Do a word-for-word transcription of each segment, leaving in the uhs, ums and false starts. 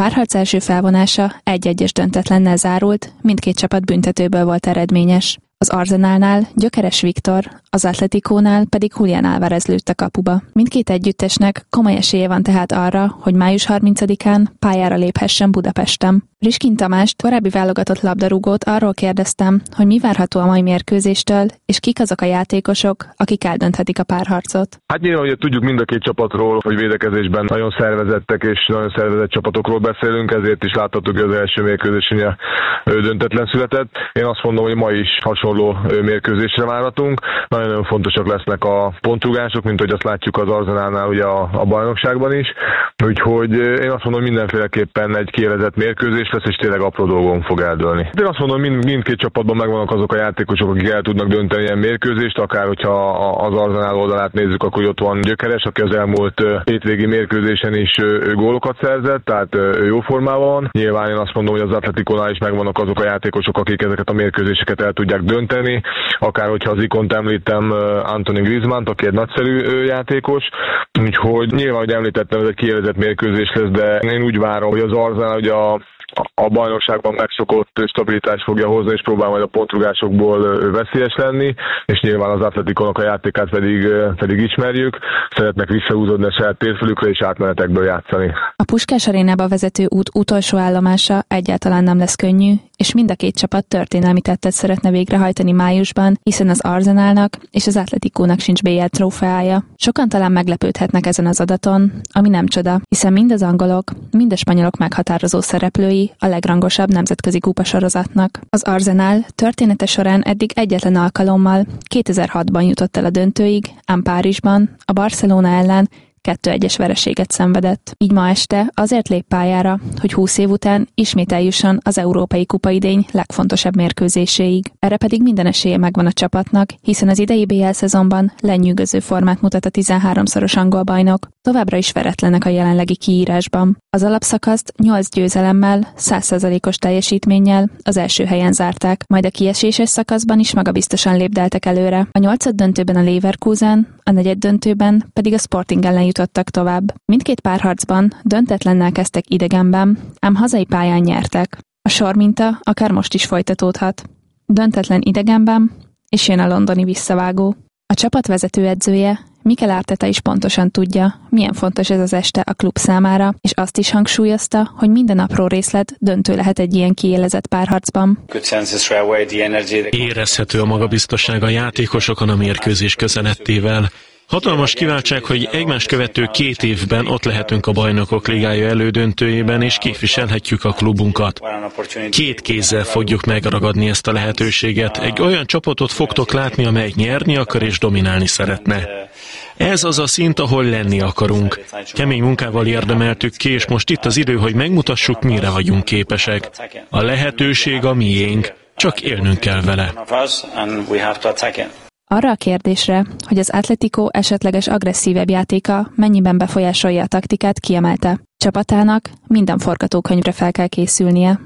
párharc első felvonása egy-egyes döntetlennel zárult, mindkét csapat büntetőből volt eredményes. Az Arsenalnál Gyökeres Viktor, az Atleticónál pedig Julián Álvarez lőtt a kapuba. Mindkét együttesnek komoly esélye van tehát arra, hogy május harmincadikán pályára léphessen Budapesten. Riskin Tamást, korábbi válogatott labdarúgót arról kérdeztem, hogy mi várható a mai mérkőzéstől, és kik azok a játékosok, akik eldönthetik a párharcot. Hát nyilván, hogy tudjuk mind a két csapatról, hogy védekezésben nagyon szervezettek és nagyon szervezett csapatokról beszélünk, ezért is láthattuk, hogy az első mérkőzésen döntetlen született. Én azt mondom, hogy ma is hasonló mérkőzésre várhatunk. Nagyon-nagyon fontosak lesznek a pontrugások, mint hogy azt látjuk az Arsenalnál ugye a, a bajnokságban is. Úgyhogy én azt mondom, hogy mindenféleképpen egy kiélezett mérkőzés lesz, és tényleg apró dolgon fog eldőlni. Én azt mondom, mind, mindkét csapatban megvannak azok a játékosok, akik el tudnak dönteni ilyen mérkőzést, akár hogyha az Arsenal oldalát nézzük, akkor ott van Gyökeres, aki az elmúlt hétvégi mérkőzésen is gólokat szerzett, tehát ő jó formában van. Nyilván én azt mondom, hogy az Atleticónál is megvannak azok a játékosok, akik ezeket a mérkőzéseket el tudják dönteni, akár hogyha az ikont említem, Anthony Griezmann, aki egy nagyszerű játékos, úgyhogy nyilván, hogy említettem, ez egy kiélezett mérkőzés lesz, de én úgy várom, hogy az Arsenal ugye a a bajnokságban megszokott stabilitást fogja hozni, és próbál majd a pontrugásokból veszélyes lenni, és nyilván az Atleticónak a játékát pedig, pedig ismerjük. Szeretnek visszahúzódni a saját térfelükre és átmenetekből játszani. A Puskás arénába vezető út utolsó állomása egyáltalán nem lesz könnyű, és mind a két csapat történelmi tettet szeretne végrehajtani májusban, hiszen az Arsenalnak és az Atleticónak sincs bé el trófeája. Sokan talán meglepődhetnek ezen az adaton, ami nem csoda, hiszen mind az angolok, mind a spanyolok meghatározó szereplői a legrangosabb nemzetközi kupasorozatnak. Az Arsenal története során eddig egyetlen alkalommal kétezer-hatban jutott el a döntőig, ám Párizsban a Barcelona ellen kettő egyes vereséget szenvedett. Így ma este azért lép pályára, hogy húsz év után ismét eljusson az Európai Kupaidény legfontosabb mérkőzéséig. Erre pedig minden esélye megvan a csapatnak, hiszen az idei bé el szezonban lenyűgöző formát mutat a tizenháromszoros angol bajnok. Továbbra is veretlenek a jelenlegi kiírásban. Az alapszakaszt nyolc győzelemmel, száz százalékos teljesítménnyel az első helyen zárták, majd a kieséses szakaszban is magabiztosan lépdeltek előre. A nyolcad döntőben a Leverkusen, a negyed döntőben pedig a Sporting ellen jutottak tovább. Mindkét párharcban döntetlennel kezdtek idegenben, ám hazai pályán nyertek. A sorminta akár most is folytatódhat. Döntetlen idegenben, és jön a londoni visszavágó. A csapat vezetőedzője, Mikel Arteta is pontosan tudja, milyen fontos ez az este a klub számára, és azt is hangsúlyozta, hogy minden apró részlet döntő lehet egy ilyen kiélezett párharcban. Érezhető a magabiztosság a játékosokon a mérkőzés közelettével. Hatalmas kiváltság, hogy egymást követő két évben ott lehetünk a Bajnokok Ligája elődöntőjében, és képviselhetjük a klubunkat. Két kézzel fogjuk megragadni ezt a lehetőséget. Egy olyan csapatot fogtok látni, amely nyerni akar és dominálni szeretne. Ez az a szint, ahol lenni akarunk. Kemény munkával érdemeltük ki, és most itt az idő, hogy megmutassuk, mire vagyunk képesek. A lehetőség a miénk, csak élnünk kell vele. Arra a kérdésre, hogy az Atletico esetleges agresszívebb játéka mennyiben befolyásolja a taktikát, kiemelte. Csapatának minden forgatókönyvre fel kell készülnie.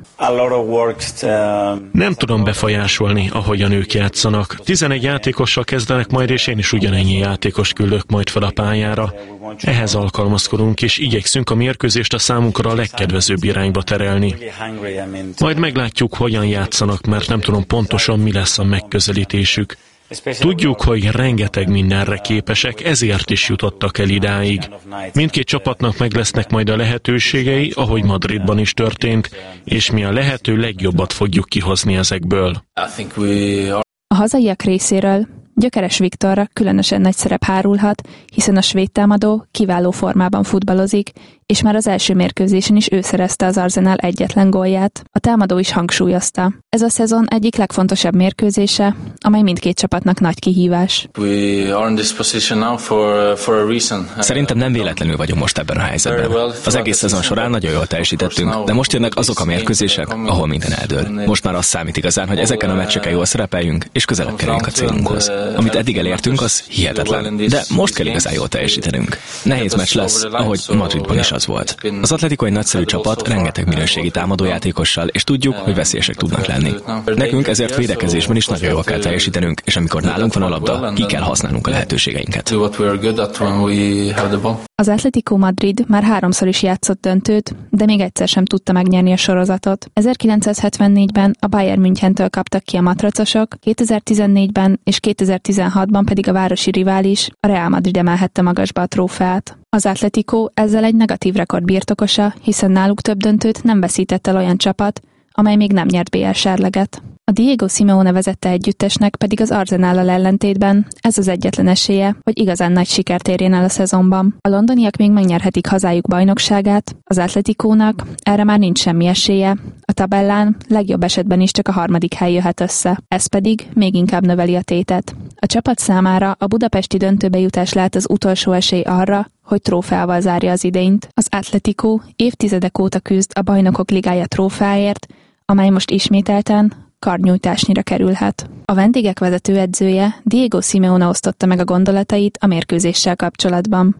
Nem tudom befolyásolni, ahogyan ők játszanak. tizenegy játékossal kezdenek majd, és én is ugyanennyi játékos küldök majd fel a pályára. Ehhez alkalmazkodunk, és igyekszünk a mérkőzést a számunkra a legkedvezőbb irányba terelni. Majd meglátjuk, hogyan játszanak, mert nem tudom pontosan, mi lesz a megközelítésük. Tudjuk, hogy rengeteg mindenre képesek, ezért is jutottak el idáig. Mindkét csapatnak meg lesznek majd a lehetőségei, ahogy Madridban is történt, és mi a lehető legjobbat fogjuk kihozni ezekből. A hazaiak részéről Gyökeres Viktorra különösen nagy szerep hárulhat, hiszen a svéd támadó kiváló formában futballozik, és már az első mérkőzésen is ő szerezte az Arsenal egyetlen gólját. A támadó is hangsúlyozta. Ez a szezon egyik legfontosabb mérkőzése, amely mindkét csapatnak nagy kihívás. Szerintem nem véletlenül vagyunk most ebben a helyzetben. Az egész szezon során nagyon jól teljesítettünk, de most jönnek azok a mérkőzések, ahol minden eldől. Most már az számít igazán, hogy ezeken a meccseken jól szerepeljünk, és közelebb kerüljünk a célunkhoz. Amit eddig elértünk, az hihetetlen, de most kell igazán jól teljesítenünk. Nehéz meccs lesz, ahogy Madridban is az volt. Az Atletico egy nagyszerű csapat, rengeteg minőségi támadójátékossal, és tudjuk, hogy veszélyesek tudnak lenni. Nekünk ezért védekezésben is nagyon jól kell teljesítenünk, és amikor nálunk van a labda, ki kell használnunk a lehetőségeinket. Az Atlético Madrid már háromszor is játszott döntőt, de még egyszer sem tudta megnyerni a sorozatot. ezerkilencszázhetvennégyben a Bayern Münchentől kaptak ki a matracosok, kétezer-tizennégyben és kétezer-tizenhatban pedig a városi rivális, a Real Madrid emelhette magasba a trófeát. Az Atlético ezzel egy negatív rekord birtokosa, hiszen náluk több döntőt nem veszített el olyan csapat, amely még nem nyert bé el sárleget. A Diego Simeone vezette együttesnek pedig az Arsenállal ellentétben ez az egyetlen esélye, hogy igazán nagy sikert érjen el a szezonban. A londoniak még megnyerhetik hazájuk bajnokságát, az Atleticónak erre már nincs semmi esélye, a tabellán legjobb esetben is csak a harmadik hely jöhet össze. Ez pedig még inkább növeli a tétet. A csapat számára a budapesti döntőbe jutás lehet az utolsó esély arra, hogy trófeával zárja az idényt. Az Atlético évtizedek óta küzd a Bajnokok Ligája trófeáért, amely most ismételten karnyújtásnyira kerülhet. A vendégek vezető edzője Diego Simeone osztotta meg a gondolatait a mérkőzéssel kapcsolatban.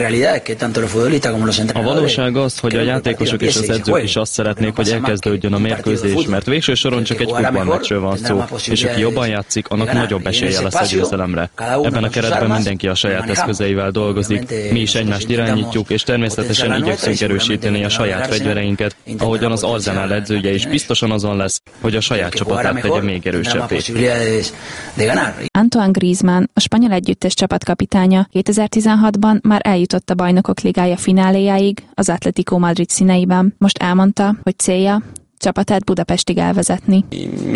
A valóság az, hogy a játékosok és az edzők is azt szeretnék, hogy elkezdődjön a mérkőzés, mert végső soron csak egy futballmeccsről van szó, és aki jobban játszik, annak nagyobb esélye lesz a győzelemre. Ebben a keretben mindenki a saját eszközeivel dolgozik, mi is egymást irányítjuk, és természetesen igyekszünk erősíteni a saját fegyvereinket, ahogyan az Arsenal edzője is biztosan azon lesz, hogy a saját csapatát tegye még erősebbé. Antoine Griezmann, a spanyol együttes csapatkapitánya kétezer-tizenhatban már eljutott a Bajnokok Ligája fináléjáig az Atlético Madrid színeiben. Most elmondta, hogy célja csapatát Budapestig elvezetni.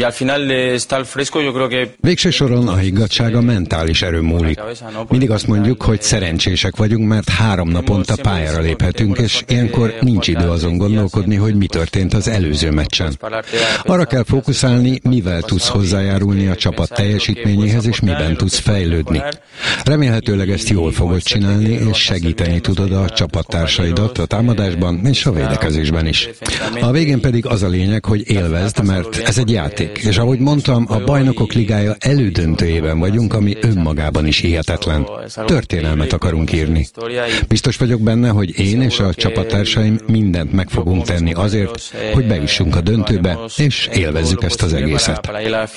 Végső soron a higgadtság a mentális erő múlik. Mindig azt mondjuk, hogy szerencsések vagyunk, mert három naponta pályára léphetünk, és ilyenkor nincs idő azon gondolkodni, hogy mi történt az előző meccsen. Arra kell fókuszálni, mivel tudsz hozzájárulni a csapat teljesítményéhez, és miben tudsz fejlődni. Remélhetőleg ezt jól fogod csinálni, és segíteni tudod a csapattársaidat a támadásban és a védekezésben is. A végén pedig az a lényeg, hogy élvezd, mert ez egy játék. És ahogy mondtam, a Bajnokok Ligája elődöntőjében vagyunk, ami önmagában is hihetetlen. Történelmet akarunk írni. Biztos vagyok benne, hogy én és a csapattársaim mindent meg fogunk tenni azért, hogy bejussunk a döntőbe, és élvezzük ezt az egészet.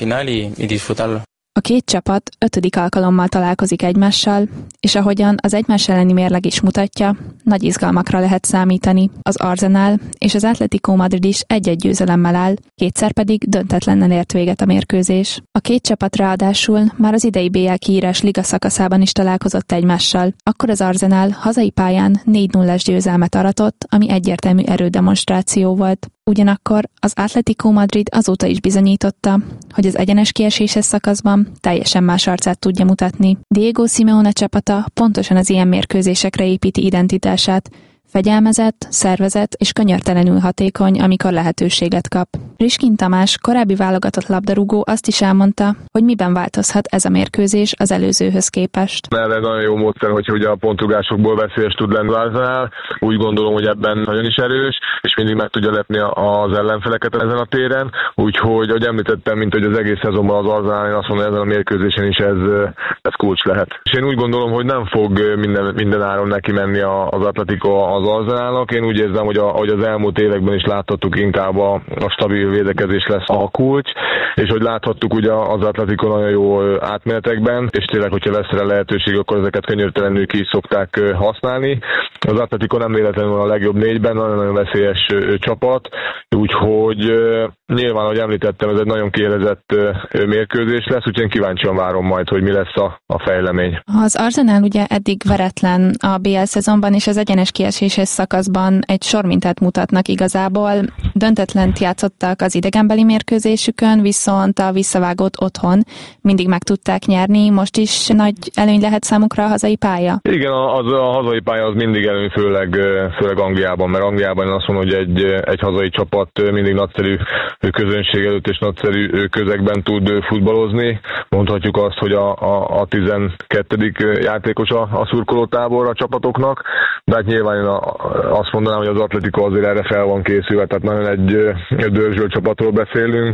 A két csapat ötödik alkalommal találkozik egymással, és ahogyan az egymás elleni mérleg is mutatja, nagy izgalmakra lehet számítani. Az Arsenal és az Atlético Madrid is egy-egy győzelemmel áll, kétszer pedig döntetlennel ért véget a mérkőzés. A két csapat ráadásul már az idei bé el kiírás liga szakaszában is találkozott egymással. Akkor az Arsenal hazai pályán négy nullás győzelmet aratott, ami egyértelmű erődemonstráció volt. Ugyanakkor az Atlético Madrid azóta is bizonyította, hogy az egyenes kieséses szakaszban teljesen más arcát tudja mutatni. Diego Simeone csapata pontosan az ilyen mérkőzésekre építi identitását, fegyelmezett, szervezett és könyörtelenül hatékony, amikor lehetőséget kap. Priskin Tamás, korábbi válogatott labdarúgó azt is elmondta, hogy miben változhat ez a mérkőzés az előzőhöz képest. Erre nagyon jó módszer, hogy ugye a pontrugásokból veszélyes tud lenni Arsenal. Úgy gondolom, hogy ebben nagyon is erős, és mindig meg tudja lepni az ellenfeleket ezen a téren. Úgyhogy, ahogy említettem, mint hogy az egész szezonban az Arsenal, én azt mondom, hogy ezen a mérkőzésen is ez, ez kulcs lehet. És én úgy gondolom, hogy nem fog minden, minden áron neki menni az Atlético az Arsenalnak. Én úgy érzem, hogy, a, hogy az elmúlt években is láthattuk, inkább a, a stabil védekezés lesz a kulcs, és hogy láthattuk ugye az Atlético nagyon jó átmenetekben, és tényleg, hogyha lesz rá lehetőség, akkor ezeket könyörtelenül ki szokták használni. Az Atlético nem véletlenül a legjobb négyben, nagyon-nagyon veszélyes csapat, úgyhogy nyilván, ahogy említettem, ez egy nagyon kiélezett mérkőzés lesz, úgyhogy én kíváncsian várom majd, hogy mi lesz a, a fejlemény. Az Arsenal ugye eddig veretlen a bé el szezonban, és az egyenes kieséses szakaszban egy sormintát mutatnak igazából. Döntetlent játszottak az idegenbeli mérkőzésükön, viszont a visszavágót otthon mindig meg tudták nyerni. Most is nagy előny lehet számukra a hazai pálya? Igen, az, a hazai pálya az mindig előny, főleg, főleg Angliában, mert Angliában én azt mondom, hogy egy, egy hazai csapat mindig nagyszerű közönség előtt és nagyszerű közegben tud futballozni. Mondhatjuk azt, hogy a, a, a tizenkettedik játékos a, a szurkolótábor a csapatoknak, de hát nyilván én a, azt mondanám, hogy az Atlético azért erre fel van készülve, tehát nagyon egy dörzsölt csapatról beszélünk,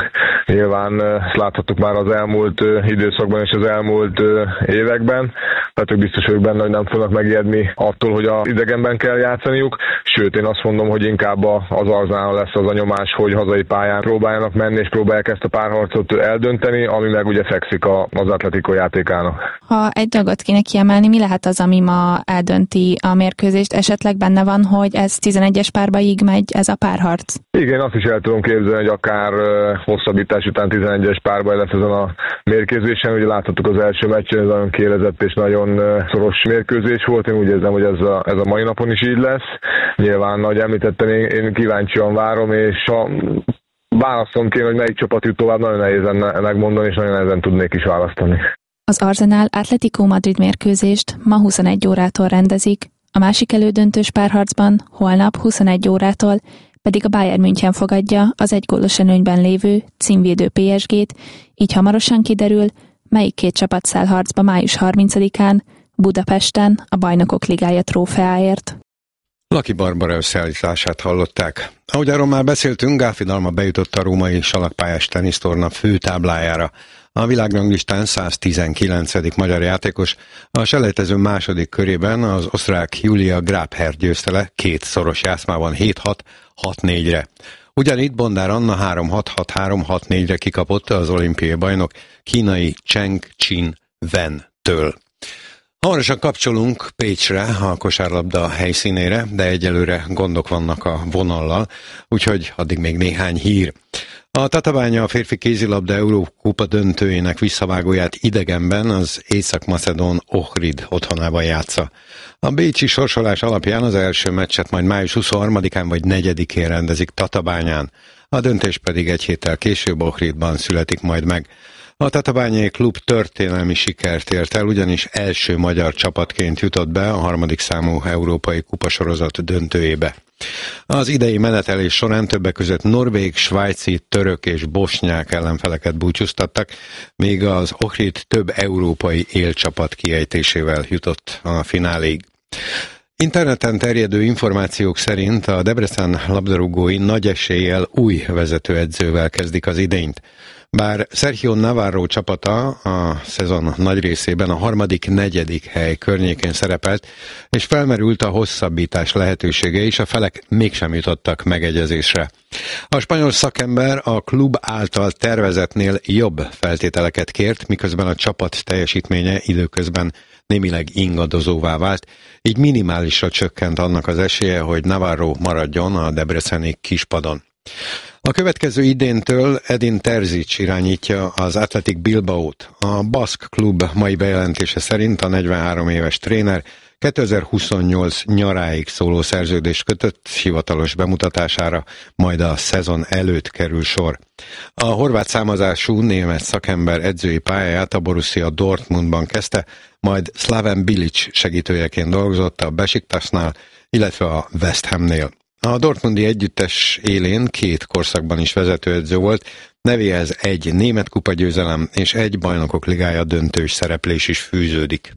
Nyilván ezt láthattuk már az elmúlt időszakban és az elmúlt években, tehát ők biztos vagyok benne, hogy nem fognak megijedni attól, hogy az idegenben kell játszaniuk, sőt én azt mondom, hogy inkább az Arzenálon lesz az a nyomás, hogy hazai pályán próbáljanak menni és próbálják ezt a párharcot eldönteni, ami meg ugye fekszik az Atletico játékának. Ha egy dolgot kéne kiemelni, mi lehet az, ami ma eldönti a mérkőzést? Esetleg benne van, hogy ez tizenegyes párbaig megy ez a párharc? Igen, azt is el tudom képzelni, hogy akár hosszabbítás után tizenegyes párban lesz ezen a mérkőzésen. Ugye láthattuk az első meccsen, ez nagyon kiélezett és nagyon szoros mérkőzés volt. Én úgy érzem, hogy ez a, ez a mai napon is így lesz. Nyilván, ahogy említettem, én, én kíváncsian várom, és ha választom kéne, hogy melyik csapat jut tovább, nagyon nehéz lenne megmondani, és nagyon nehezen tudnék is választani. Az Arsenal Atletico Madrid mérkőzést ma huszonegy órától rendezik, a másik elődöntős párharcban holnap huszonegy órától pedig a Bayern München fogadja az egy gólos előnyben lévő címvédő pé es gét, így hamarosan kiderül, melyik két csapat száll harcba május harmincadikán Budapesten a Bajnokok Ligája trófeáért. Laki Barbara összeállítását hallották. Ahogy arról már beszéltünk, Gálfi Dalma bejutott a római salakpályás tenisztorna főtáblájára. A világranglistán száztizenkilencedik magyar játékos, a selejtező második körében az osztrák Julia Grabher győzte le két szoros játszmában hét hat hat négyre. Ugyanitt Bondár Anna három hat hat három hat négyre kikapott az olimpiai bajnok kínai Cheng Chin Wen-től. Hamarosan kapcsolunk Pécsre, a kosárlabda helyszínére, de egyelőre gondok vannak a vonallal, úgyhogy addig még néhány hír. A Tatabánya a férfi kézilabda Eurókupa döntőjének visszavágóját idegenben az észak-macedón Ohrid otthonában játsza. A bécsi sorsolás alapján az első meccset majd május huszonharmadikán vagy negyedikén rendezik Tatabányán, a döntés pedig egy héttel később Ohridban születik majd meg. A tatabányai klub történelmi sikert ért el, ugyanis első magyar csapatként jutott be a harmadik számú európai kupasorozat döntőjébe. Az idei menetelés során többek között norvég, svájci, török és bosnyák ellenfeleket búcsúztattak, míg az Ohrid több európai élcsapat kiejtésével jutott a fináléig. Interneten terjedő információk szerint a Debrecen labdarúgói nagy eséllyel új vezetőedzővel kezdik az idényt. Bár Sergio Navarro csapata a szezon nagy részében a harmadik, negyedik hely környékén szerepelt, és felmerült a hosszabbítás lehetősége is, a felek mégsem jutottak megegyezésre. A spanyol szakember a klub által tervezetnél jobb feltételeket kért, miközben a csapat teljesítménye időközben némileg ingadozóvá vált, így minimálisra csökkent annak az esélye, hogy Navarro maradjon a debreceni kispadon. A következő idéntől Edin Terzic irányítja az Athletic Bilbaót. A Baszk klub mai bejelentése szerint a negyvenhárom éves tréner kétezer-huszonnyolc nyaráig szóló szerződést kötött, hivatalos bemutatására majd a szezon előtt kerül sor. A horvát származású német szakember edzői pályáját a Borussia Dortmundban kezdte, majd Slaven Bilic segítőjeként dolgozott a Besiktasnál, illetve a West Hamnél. A dortmundi együttes élén két korszakban is vezetőedző volt, nevéhez egy német kupagyőzelem és egy bajnokok ligája döntős szereplés is fűződik.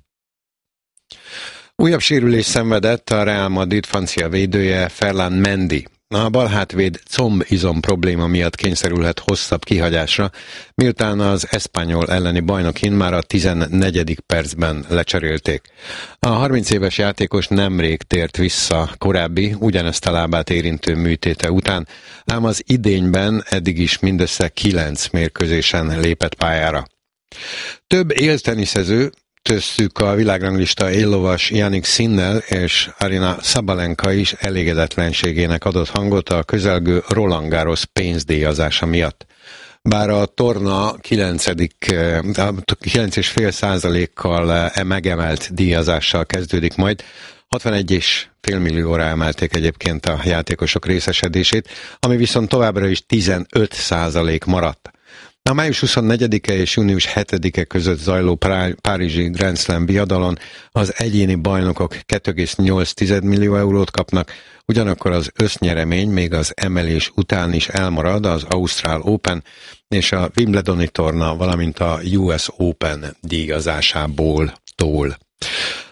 Újabb sérülés szenvedett a Real Madrid francia védője Ferland Mendy. A balhátvéd combizom probléma miatt kényszerülhet hosszabb kihagyásra, miután az Espanyol elleni bajnokin már a tizennegyedik percben lecserélték. A harminc éves játékos nemrég tért vissza korábbi, ugyanezt a lábát érintő műtéte után, ám az idényben eddig is mindössze kilenc mérkőzésen lépett pályára. Több élteniszező, köztük a világranglista éllovas Jannik Sinner és Aryna Sabalenka is elégedetlenségének adott hangot a közelgő Roland Garros pénzdíjazása miatt. Bár a torna kilenc egész öt százalékkal megemelt díjazással kezdődik majd, hatvanegy egész öt millióra emelték egyébként a játékosok részesedését, ami viszont továbbra is tizenöt százalék maradt. A május huszonnegyedike és június hetedike között zajló párizsi Grand Slam viadalon az egyéni bajnokok két egész nyolc millió eurót kapnak, ugyanakkor az össznyeremény még az emelés után is elmarad az Ausztrál Open és a Wimbledoni torna, valamint a U S Open díjazásából tól.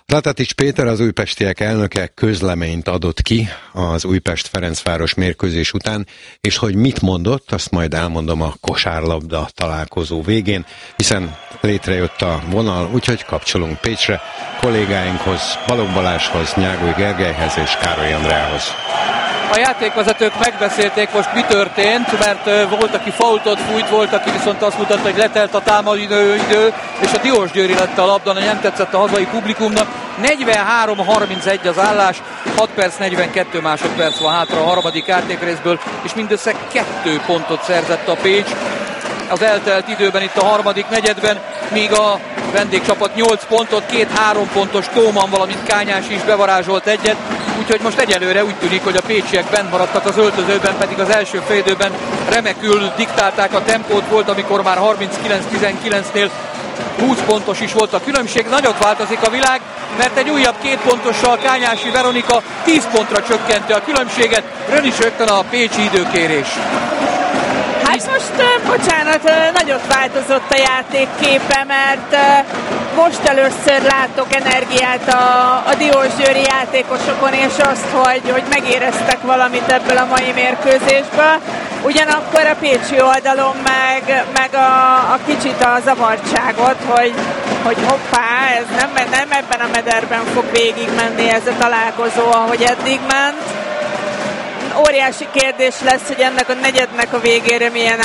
Platatics Péter, az újpestiek elnöke közleményt adott ki az Újpest-Ferencváros mérkőzés után, és hogy mit mondott, azt majd elmondom a kosárlabda találkozó végén, hiszen létrejött a vonal, úgyhogy kapcsolunk Pécsre, kollégáinkhoz, Balogh Balázshoz, Nyágoly Gergelyhez és Károly Andrához. A játékvezetők megbeszélték most, mi történt, mert volt, aki faultot fújt, volt, aki viszont azt mutatta, hogy letelt a támadó idő, és a Diósgyőri lett a labda, nem tetszett a hazai publikumnak. negyvenhárom harmincegy az állás, hat perc negyvenkettő másodperc van hátra a harmadik játékrészből, és mindössze kettő pontot szerzett a Pécs az eltelt időben itt a harmadik negyedben, míg a vendégcsapat nyolc pontot, két három pontos Tóman, valamint Kányási is bevarázsolt egyet, úgyhogy most egyelőre úgy tűnik, hogy a pécsiek bent maradtak az öltözőben, pedig az első fél időben remekül diktálták a tempót, volt, amikor már harminckilenc tizenkilencnél húsz pontos is volt a különbség. Nagyot változik a világ, mert egy újabb két pontossal Kányási Veronika tíz pontra csökkenti a különbséget. Rön is rögtön a pécsi időkérés. Hát most, bocsánat, nagyot változott a játékképe, mert most először látok energiát a, a diósgyőri játékosokon, és azt, hogy, hogy megéreztek valamit ebből a mai mérkőzésből. Ugyanakkor a pécsi oldalon meg, meg a, a kicsit a zavartságot, hogy, hogy hoppá, ez nem, nem ebben a mederben fog végigmenni ez a találkozó, ahogy eddig ment. Óriási kérdés lesz, hogy ennek a negyednek a végére milyen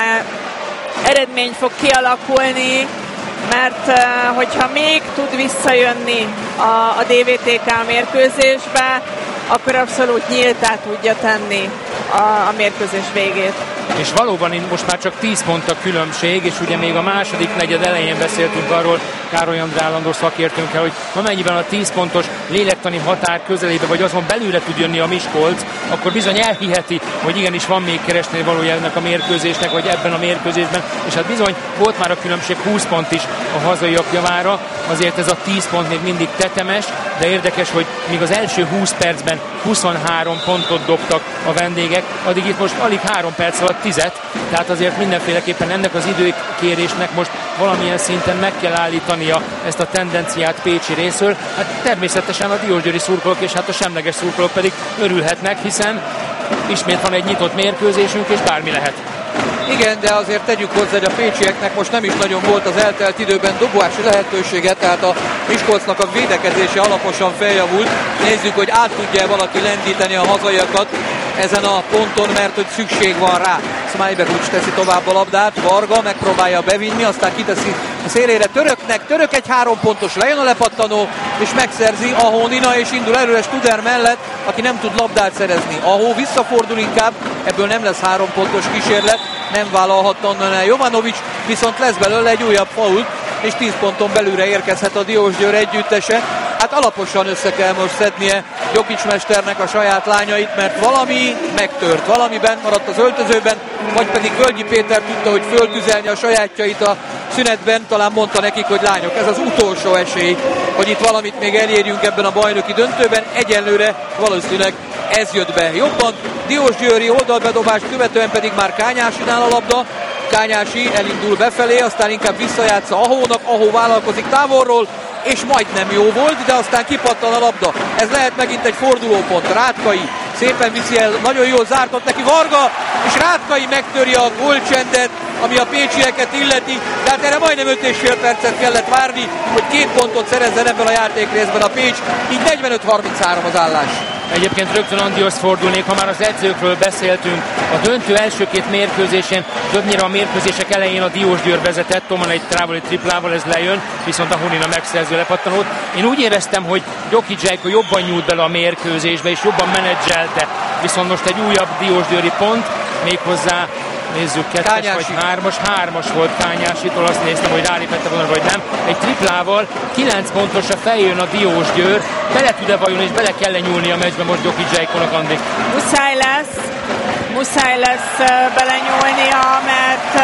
eredmény fog kialakulni, mert hogyha még tud visszajönni a, a dé vé té ká mérkőzésbe, akkor abszolút nyíltá tudja tenni a, a mérkőzés végét. És valóban most már csak tíz pont a különbség, és ugye még a második negyed elején beszéltünk arról Károly Andrá állandó szakértőnkkel, hogy amennyiben a tíz pontos lélektani határ közelébe, vagy azon belülre tud jönni a Miskolc, akkor bizony elhiheti, hogy igenis van még keresni valója ennek a mérkőzésnek, vagy ebben a mérkőzésben, és hát bizony volt már a különbség húsz pont is a hazaiak javára, azért ez a tíz pont még mindig tetemes, de érdekes, hogy míg az első húsz percben huszonhárom pontot dobtak a vendégek, addig itt most alig három perc alatt tízet, tehát azért mindenféleképpen ennek az időkérésnek most valamilyen szinten meg kell állítania ezt a tendenciát pécsi részről. Hát természetesen a diósgyőri szurkolók és hát a semleges szurkolók pedig örülhetnek, hiszen ismét van egy nyitott mérkőzésünk, és bármi lehet. Igen, de azért tegyük hozzá, hogy a pécsieknek most nem is nagyon volt az eltelt időben dobási lehetősége, tehát a Miskolcnak a védekezése alaposan feljavult. Nézzük, hogy át tudja valaki lendíteni a hazaiakat ezen a ponton, mert hogy szükség van rá. Smajbegovic teszi tovább a labdát, Varga megpróbálja bevinni, aztán kiteszi a szélére Töröknek, Török egy három pontos, lejön a lepattanó, és megszerzi Ahó Nina, és indul előre Studer mellett, aki nem tud labdát szerezni. Ahó visszafordul inkább, ebből nem lesz három pontos kísérlet, nem vállalhatta onnan el Jovanovic, viszont lesz belőle egy újabb faul, és tíz ponton belülre érkezhet a Diósgyőr együttese. Hát alaposan össze kell most szednie Gyokics mesternek a saját lányait, mert valami megtört, valami bent maradt az öltözőben, vagy pedig Völgyi Péter tudta, hogy föltüzelni a sajátjait a szünetben, talán mondta nekik, hogy lányok, ez az utolsó esély, hogy itt valamit még elérjünk ebben a bajnoki döntőben. Egyenlőre valószínűleg ez jött be jobban. Diósgyőri oldalbedobást követően pedig már Kányásinál a labda. Kányási elindul befelé, aztán inkább visszajátsza Ahónak, Ahó vállalkozik távolról, és majdnem jó volt, de aztán kipattan a labda. Ez lehet megint egy fordulópont. Rátkai szépen viszi el, nagyon jól zártott neki Varga, és Rátkai megtöri a gólcsendet, ami a pécsieket illeti, de hát erre majdnem öt és fél percet kellett várni, hogy két pontot szerezzen ebben a játékrészben a Pécs, így negyvenöt harminchárom az állás. Egyébként rögtön Andihoz fordulnék, ha már az edzőkről beszéltünk. A döntő első két mérkőzésén többnyire a mérkőzések elején a Diósgyőr vezetett, Toman egy távoli triplával, ez lejön, viszont a Hunina megszerző lepattanót. Én úgy éreztem, hogy Gyokics Zsejko jobban nyújt bele a mérkőzésbe, és jobban menedzselte, viszont most egy újabb diósgyőri pont, méghozzá nézzük, kettes Kányási. Vagy hármas, hármas volt Kányásitól, azt néztem, hogy rálépette volna, vagy nem. Egy triplával, kilenc pontosra feljön a Diósgyőr, bele tud-e vajon, és bele kell nyúlni a meccsbe most Gyokics Zsejkonak, Andi? Muszáj lesz, muszáj lesz belenyúlnia, mert,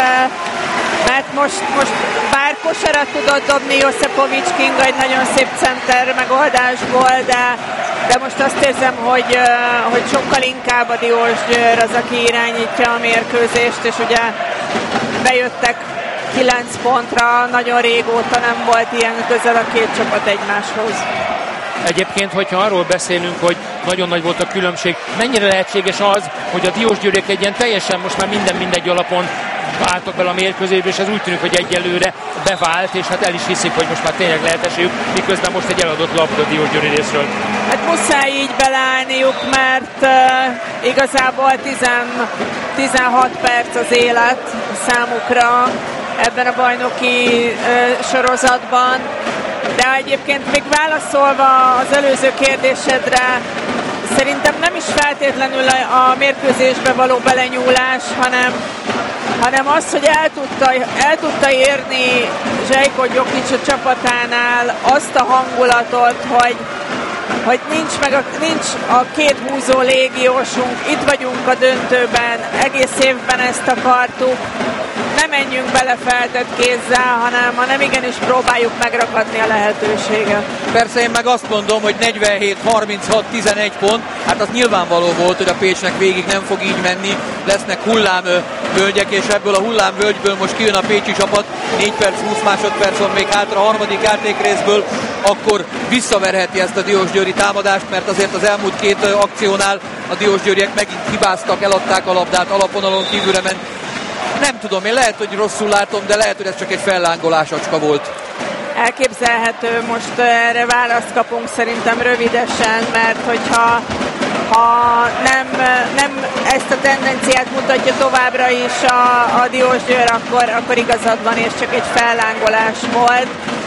mert most, most bár kosarat tudott dobni Josipovics Kinga egy nagyon szép center megoldásból, de de most azt érzem, hogy, hogy sokkal inkább a Diósgyőr az, aki irányítja a mérkőzést, és ugye bejöttek kilenc pontra, nagyon régóta nem volt ilyen közel a két csapat egymáshoz. Egyébként, hogyha arról beszélünk, hogy nagyon nagy volt a különbség, mennyire lehetséges az, hogy a Diósgyőriek egy ilyen teljesen most már minden mindegy alapon váltak bele a mérkőzésbe, és ez úgy tűnik, hogy egyelőre bevált, és hát el is hiszik, hogy most már tényleg lehet esélyük, miközben most egy eladott labda Diósgyőri részről. Hát muszáj így beleállniuk, mert uh, igazából tíz, tizenhat perc az élet számukra ebben a bajnoki uh, sorozatban. De egyébként még válaszolva az előző kérdésedre, szerintem nem is feltétlenül a mérkőzésbe való belenyúlás, hanem, hanem az, hogy el tudta, el tudta érni Željko Đokić a csapatánál azt a hangulatot, hogy, hogy nincs, meg a, nincs a két húzó légiósunk, itt vagyunk a döntőben, egész évben ezt akartuk, ne menjünk bele feltett kézzel, hanem, hanem igenis próbáljuk megrakadni a lehetőséget. Persze én meg azt mondom, hogy negyvenhét harminchat tizenegy pont, hát az nyilvánvaló volt, hogy a Pécsnek végig nem fog így menni, lesznek hullámvölgyek, és ebből a hullámvölgyből most kijön a pécsi csapat, négy perc húsz másodperc van még hátra a harmadik játékrészből, akkor visszaverheti ezt a diósgyőri támadást, mert azért az elmúlt két akciónál a diósgyőriek megint hibáztak, eladták a labdát, alapvonalon kívülre ment. Nem tudom, én lehet, hogy rosszul látom, de lehet, hogy ez csak egy fellángolásacska volt. Elképzelhető, most erre választ kapunk szerintem rövidesen, mert hogyha ha nem, nem ezt a tendenciát mutatja továbbra is a, a Diósgyőr, akkor, akkor igazad van, és csak egy fellángolás volt.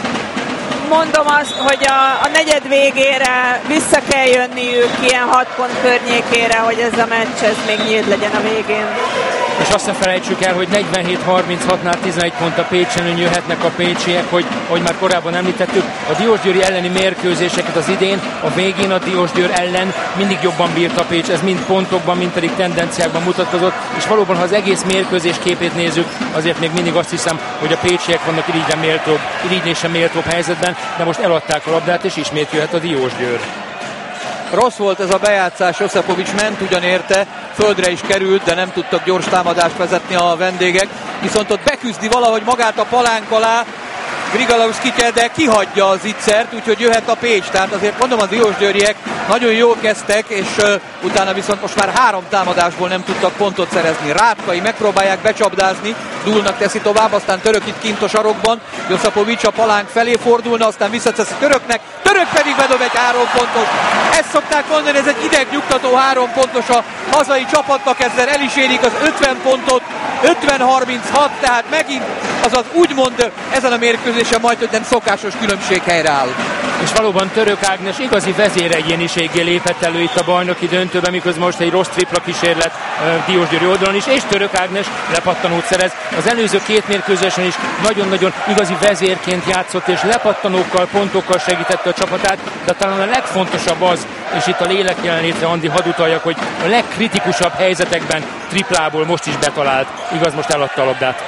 Mondom azt, hogy a, a negyed végére vissza kell jönniük ilyen hat pont környékére, hogy ez a meccs ez még nyílt legyen a végén. És azt ne felejtsük el, hogy negyvenhét harminchatnál tizenegy pont a Pécsen jöhetnek a pécsiek, hogy, hogy már korábban említettük, a Diósgyőri elleni mérkőzéseket az idén, a végén a Diósgyőr ellen mindig jobban bírt a Pécs, ez mind pontokban, mind pedig tendenciákban mutatkozott, és valóban, ha az egész mérkőzés képét nézzük, azért még mindig azt hiszem, hogy a pécsiek vannak irigyre méltóbb, irigylésen méltóbb helyzetben, de most eladták a labdát, és ismét jöhet a Diósgyőr. Rossz volt ez a bejátszás, Josipovics ment ugyan érte, földre is került, de nem tudtak gyors támadást vezetni a vendégek, viszont ott beküzdi valahogy magát a palánk alá Grigalaus-Kittel, de kihagyja az ittszert, úgyhogy jöhet a Pécs. Tehát azért mondom, a diósgyőriek nagyon jól kezdtek, és uh, utána viszont most már három támadásból nem tudtak pontot szerezni. Rátkai megpróbálják becsapdázni, Dúlnak teszi tovább, aztán Török itt kint a sarokban, Josipovics a palánk felé fordulna, aztán visszateszi Töröknek, Török pedig bedob egy három pontos. Ezt szokták mondani, ez egy idegnyugtató három pontos a hazai csapatnak, ezzel el is érik az ötven pontot, ötven harminchat, tehát megint azaz úgymond ezen a mérkőzésen majd, hogy nem szokásos különbség helyreáll. És valóban Török Ágnes igazi vezéregyéniséggé lépett elő itt a bajnoki döntőben, miközben most egy rossz tripla kísérlet uh, Diósgyőri oldalon is, és Török Ágnes lepattanót szerez. Az előző két mérkőzésen is nagyon-nagyon igazi vezérként játszott, és lepattanókkal, pontokkal segítette a csapatát, de talán a legfontosabb az, és itt a lélek jelenlétre, Andi, hadd utaljak, hogy a legkritikusabb helyzetekben triplából most is betalált. Igaz, most eladta a labdát.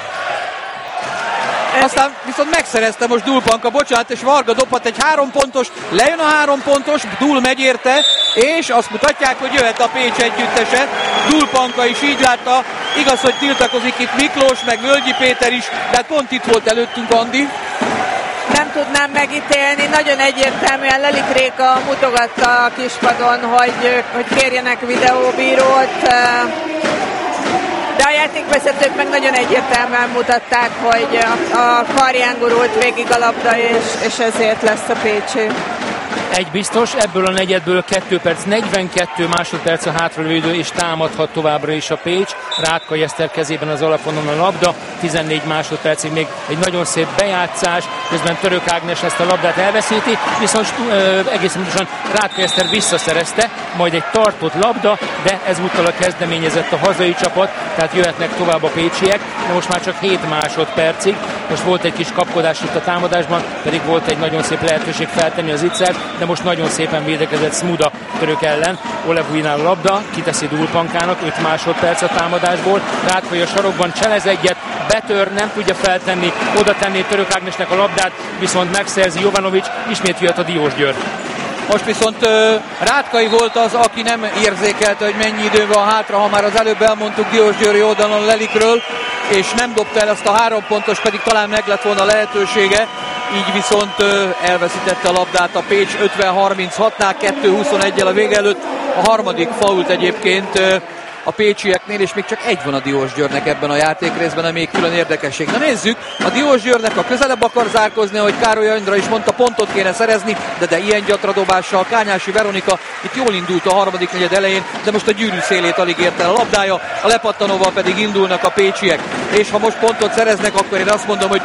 Aztán viszont megszerezte most Dúlpanka, bocsánat, és Varga dobhat egy három pontos, lejön a három pontos, Dúl megy érte, és azt mutatják, hogy jöhet a Pécs együttese. Dúlpanka is így látta, igaz, hogy tiltakozik itt Miklós, meg Völgyi Péter is, de pont itt volt előttünk, Andi. Nem tudnám megítélni, nagyon egyértelműen Lelik Réka mutogatta a kispadon, hogy, hogy kérjenek videóbírót, de a játékvezetők meg nagyon egyértelműen mutatták, hogy a karján gurult végig a labda, és, és ezért lesz a pécsi. Egy biztos, ebből a negyedből kettő perc, negyvenkettő másodperc a hátralévő, és támadhat továbbra is a Pécs. Rátkai Eszter kezében az alapvonon a labda, tizennégy másodpercig még egy nagyon szép bejátszás, közben Török Ágnes ezt a labdát elveszíti, viszont ö, egészen pontosan Rátkai Eszter visszaszerezte, majd egy tartott labda, de ezúttal a kezdeményezett a hazai csapat, tehát jöhetnek tovább a pécsiek, de most már csak hét másodpercig. Most volt egy kis kapkodás itt a támadásban, pedig volt egy nagyon szép lehetőség feltenni az ittszert, de most nagyon szépen védekezett Smuda Török ellen. Olevuinál a labda, kiteszi Dúlpankának, öt másodperc a támadásból. Rátkai a sarokban cselez egyet, betör, nem tudja feltenni, oda tenni Török Ágnesnek a labdát, viszont megszerzi Jovanovics, ismét jött a Diósgyőr. Most viszont uh, Rátkai volt az, aki nem érzékelte, hogy mennyi idő van hátra, ha már az előbb elmondtuk Diósgyőri oldalon Lelikről, és nem dobta el ezt a három pontos, pedig talán meg lett volna lehetősége. így viszont elveszítette a labdát a Pécs ötven harminchatnál, kettő huszoneggyel a vége előtt. A harmadik fault egyébként a pécsieknél, és még csak egy van a Diósgyőrnek ebben a játékrészben, ami még külön érdekesség. Na nézzük, a Diósgyőrnek a közelebb akar zárkozni, ahogy Károly Andra is mondta, pontot kéne szerezni, de de ilyen gyatradobással Kányási Veronika itt jól indult a harmadik negyed elején, de most a gyűrű szélét alig ért el a labdája, a lepattanóval pedig indulnak a pécsiek. És ha most pontot szereznek, akkor én azt mondom, hogy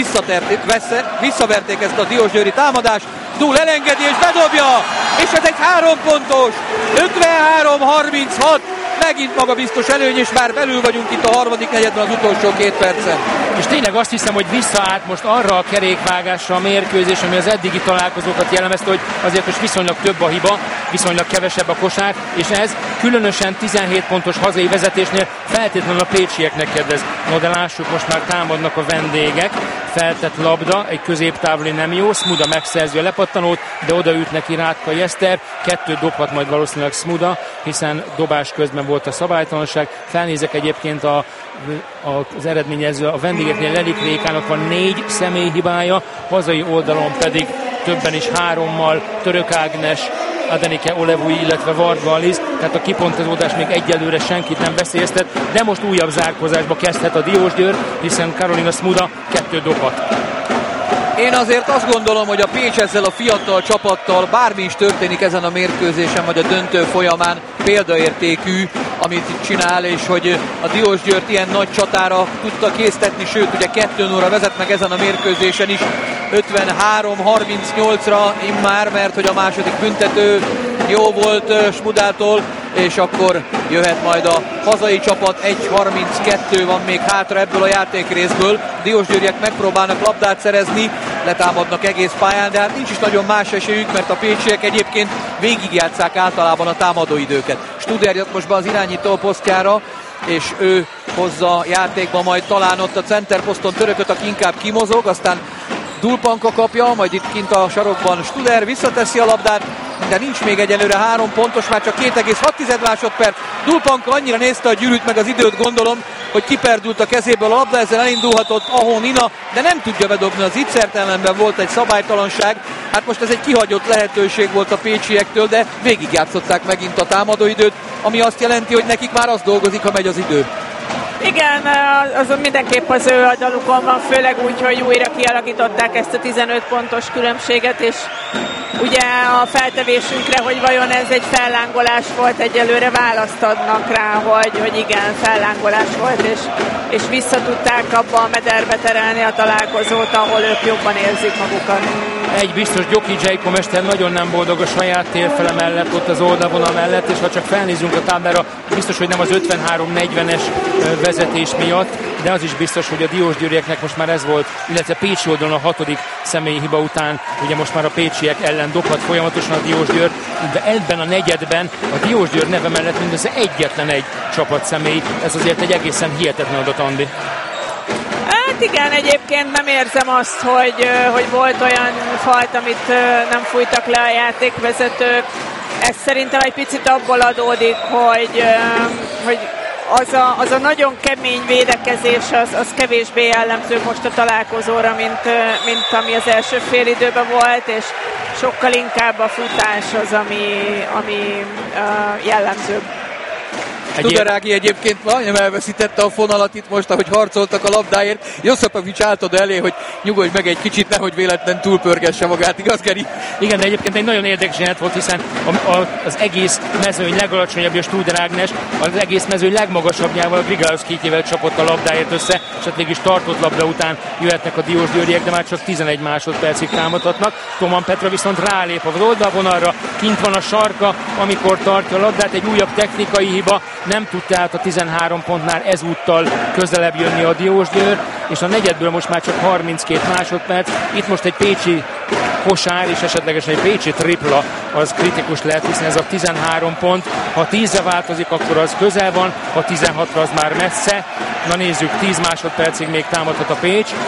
visszaverték ezt a diósgyőri támadást, Dúl elengedi és bedobja, és ez egy három pontos, ötvenhárom harminchat, megint magabiztos előny, és már belül vagyunk itt a harmadik negyedben az utolsó két percen. És tényleg azt hiszem, hogy visszaállt most arra a kerékvágásra a mérkőzés, ami az eddigi találkozókat jellemezte, hogy azért most viszonylag több a hiba, viszonylag kevesebb a kosár, és ez különösen tizenhét pontos hazai vezetésnél feltétlenül a pécsieknek kedvez. No, de lássuk, most már támadnak a vendégek, feltett labda, egy középtávoli nem jó, Smuda megszerzi a lepattanót, de odaüt neki Rátka Eszter, kettőt dobhat majd valószínűleg Smuda, hiszen dobás közben volt a szabálytalanság. Felnézek egyébként a, a, az eredményező, a vendégeknél Lelik Rékának van négy személyhibája, hazai oldalon pedig többen is hárommal, Török Ágnes, Adenike Olevui, illetve Varga Aliz, tehát a kipontozódás még egyelőre senkit nem veszélyeztet, de most újabb zárkózásba kezdhet a Diósgyőr, hiszen Karolina Smuda kettő dobhat. Én azért azt gondolom, hogy a Pécs ezzel a fiatal csapattal, bármi is történik ezen a mérkőzésen, vagy a döntő folyamán, példaértékű, amit itt csinál, és hogy a Diósgyőrt ilyen nagy csatára tudta késztetni, sőt, ugye kettő nulla vezetnek ezen a mérkőzésen is, ötvenhárom harmincnyolcra immár, mert hogy a második büntető jó volt Smudától, és akkor jöhet majd a hazai csapat, egy harminckettő van még hátra ebből a játékrészből. Diósgyőriek megpróbálnak labdát szerezni, letámadnak egész pályán, de hát nincs is nagyon más esélyük, mert a pécsiek egyébként végigjátsszák általában a támadóidőket. Studer jött most be az irányító posztjára, és ő hozza játékba majd talán ott a centerposzton Törököt, aki inkább kimozog, aztán Dulpanka kapja, majd itt kint a sarokban Studer visszateszi a labdát, de nincs még egyelőre három pontos, már csak két egész hat másodperc. Dulpanka annyira nézte a gyűrűt meg az időt, gondolom, hogy kiperdült a kezéből a labda, ezzel elindulhatott Ahó Nina, de nem tudja bedobni az Itzert, ellenben volt egy szabálytalanság. Hát most ez egy kihagyott lehetőség volt a pécsiektől, de végigjátszották megint a támadóidőt, ami azt jelenti, hogy nekik már az dolgozik, ha megy az idő. Igen, azon mindenképp az ő oldalukon van, főleg úgy, hogy újra kialakították ezt a tizenöt pontos különbséget, és ugye a feltevésünkre, hogy vajon ez egy fellángolás volt, egyelőre választ adnak rá, hogy, hogy igen, fellángolás volt, és, és vissza tudták abba a mederbe terelni a találkozót, ahol ők jobban érzik magukat. Egy biztos, Gyoki Gyejko mester nagyon nem boldog a saját térfele mellett, ott az oldalvonal mellett, és ha csak felnézünk a táblára, biztos, hogy nem az ötvenhárom negyvenes vezetés miatt, de az is biztos, hogy a diósgyőrieknek most már ez volt, illetve Pécsi oldalon a hatodik személyi hiba után, ugye most már a pécsiek ellen dobhat folyamatosan a Diósgyőr, de ebben a negyedben a Diósgyőr neve mellett mindössze egyetlen egy csapat személy, ez azért egy egészen hihetetlen adat, Andi. Hát igen, egyébként nem érzem azt, hogy, hogy volt olyan falt, amit nem fújtak le a játékvezetők. Ez szerintem egy picit abból adódik, hogy, hogy az, a, az a nagyon kemény védekezés az, az kevésbé jellemző most a találkozóra, mint, mint ami az első fél időben volt, és sokkal inkább a futás az, ami, ami uh, jellemző. Studerági egyébként majdnem elveszítette a fonalat itt most, ahogy harcoltak a labdáért. Joszapovics állt oda elé, hogy nyugodj meg egy kicsit, nehogy véletlen túlpörgesse magát, igaz, Geri? Igen, de egyébként egy nagyon érdekes jelent volt, hiszen a, a, az egész mezőny legalacsonyabb, a Studer Ágnes az egész mezőny legmagasabbjával, a Grigalius Kitjével csapott a labdáért össze, és hát végig tartott labda után jöhetnek a diósgyőriek, de már csak tizenegy másodpercig támadhatnak. Toman Petra viszont rálép az oldalvonalra, kint van a sarka, amikor tartja a labdát, egy újabb technikai hiba, nem tudta át a tizenhárom pontnál ezúttal közelebb jönni a Diósgyőr, és a negyedből most már csak harminckét másodperc. Itt most egy pécsi kosár és esetlegesen egy pécsi tripla az kritikus lehet, hiszen ez a tizenhárom pont. Ha tízre változik, akkor az közel van, ha tizenhatra az már messze. Na nézzük, tíz másodpercig még támadhat a Pécs,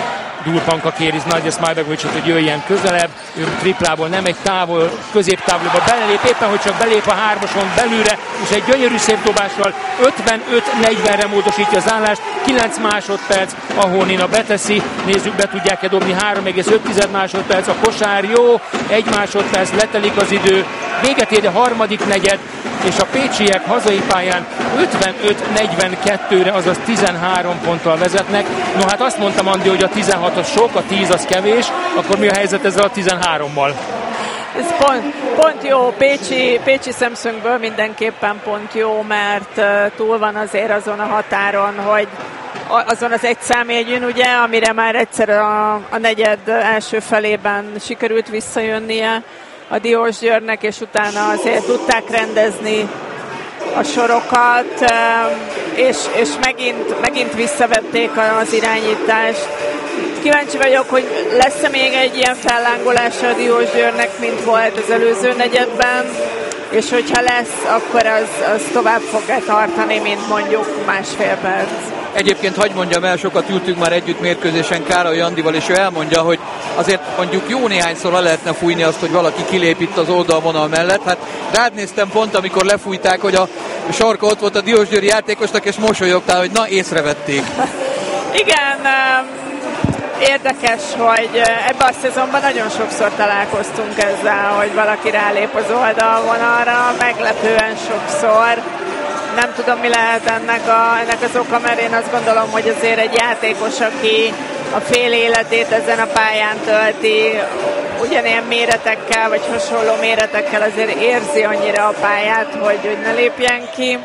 Durpanka kéri Nagyja Smajbegovicsot, hogy jöjjen közelebb, ő triplából nem egy távol, középtávolba belelép, éppen hogy csak belép a hármason belülre, és egy gyönyörű szép dobással ötvenöt negyvenre módosítja az állást, kilenc másodperc, ahol Nina beteszi, nézzük, be tudják-e dobni, három egész öt másodperc, a kosár jó, egy másodperc, letelik az idő, véget ér a harmadik negyed, és a pécsiek hazai pályán ötvenöt negyvenkettőre, azaz tizenhárom ponttal vezetnek. No hát azt mondtam, Andi, hogy a tizenhat az sok, a tíz az kevés, akkor mi a helyzet ezzel a tizenhárommal? Ez pont, pont jó, Pécsi, Pécsi szemszögből mindenképpen pont jó, mert uh, túl van azért azon a határon, hogy azon az egy számjegyűn, ugye, amire már egyszer a, a negyed első felében sikerült visszajönnie a Diósgyőrnek, és utána azért tudták rendezni a sorokat, és, és megint, megint visszavették az irányítást. Kíváncsi vagyok, hogy lesz-e még egy ilyen fellángolása a Diósgyőrnek, mint volt az előző negyedben, és hogyha lesz, akkor az, az tovább fog-e tartani, mint mondjuk másfél perc. Egyébként hadd mondjam el, sokat ültünk már együtt mérkőzésen Károly Andival, és ő elmondja, hogy azért mondjuk jó néhányszor le lehetne fújni azt, hogy valaki kilép itt az oldalvonal mellett. Hát rád néztem pont, amikor lefújták, hogy a sarka ott volt a diósgyőri játékosnak, és mosolyogtál, hogy na, észrevették. Igen, érdekes, hogy ebben a szezonban nagyon sokszor találkoztunk ezzel, hogy valaki rálép az oldalvonalra, meglepően sokszor. Nem tudom, mi lehet ennek, a, ennek az oka, mert én azt gondolom, hogy azért egy játékos, aki a fél életét ezen a pályán tölti, ugyanilyen méretekkel, vagy hasonló méretekkel azért érzi annyira a pályát, hogy, hogy ne lépjen ki.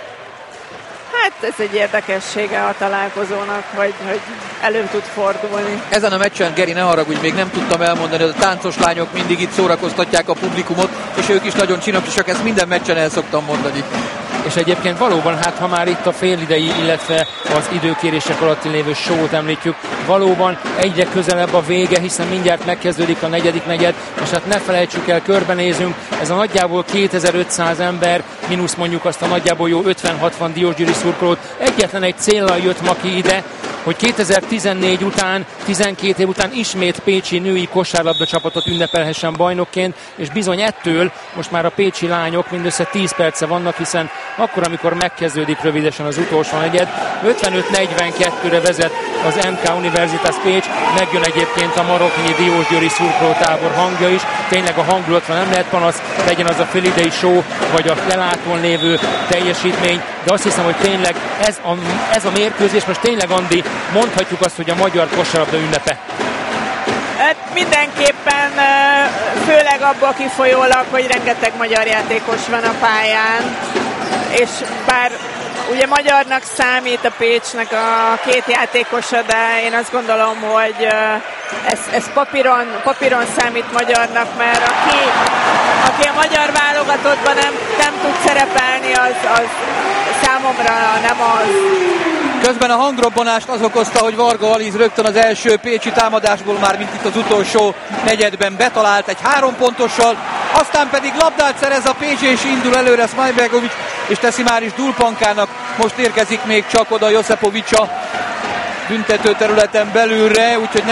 Hát ez egy érdekessége a találkozónak, hogy, hogy elő tud fordulni. Ezen a meccsen, Geri, ne haragudj, még nem tudtam elmondani, hogy a táncos lányok mindig itt szórakoztatják a publikumot, és ők is nagyon csinosak, ezt minden meccsen el szoktam mondani. És egyébként valóban, hát ha már itt a félidei, illetve az időkérések alatti lévő show-t említjük, valóban egyre közelebb a vége, hiszen mindjárt megkezdődik a negyedik negyed, és hát ne felejtsük el, körbenézünk, ez a nagyjából kétezer-ötszáz ember, mínusz mondjuk azt a nagyjából jó ötven-hatvan diósgyőri szurkolót, egyetlen egy céllal jött ma ki ide, hogy kétezer-tizennégy után, tizenkét év után ismét pécsi női kosárlabda csapatot ünnepelhessen bajnokként, és bizony ettől most már a pécsi lányok mindössze tíz perce vannak, hiszen akkor, amikor megkezdődik rövidesen az utolsó negyed, ötvenöt negyvenkettőre vezet az em ká Universitas Pécs, megjön egyébként a maroknyi diósgyőri szurkolótábor hangja is, tényleg a hangulatra nem lehet panasz, legyen az a félidei show, vagy a lelátón lévő teljesítmény, de azt hiszem, hogy tényleg ez a, ez a mérkőzés, most tényleg, Andi, mondhatjuk azt, hogy a magyar kosárlabda ünnepe. Hát mindenképpen, főleg abból kifolyólag, hogy rengeteg magyar játékos van a pályán, és bár ugye magyarnak számít a Pécsnek a két játékosa, de én azt gondolom, hogy ez, ez papíron, papíron számít magyarnak, mert aki, aki a magyar válogatottban nem, nem tud szerepelni, az, az számomra nem az. Közben a hangrobbanást az okozta, hogy Varga Aliz rögtön az első pécsi támadásból már, mint itt az utolsó negyedben betalált egy három pontossal, aztán pedig labdát szerez a Pécs, és indul előre Smajbegovics, és teszi már is Dulpankának. Most érkezik még csak oda Josipovics a büntető területen belülre, úgyhogy